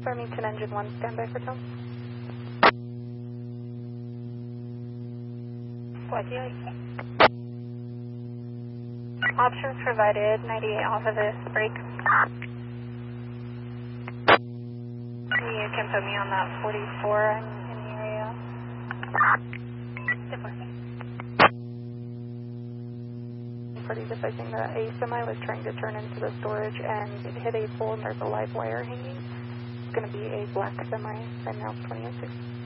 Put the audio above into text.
Farmington Engine 1, standby for tone. What do you Options provided, 98 off of this break. You can put me on that 44 in the area. Pretty just, I think that a semi was trying to turn into the storage and it hit a pole and there's a live wire hanging. It's going to be a black semi, and now 2006.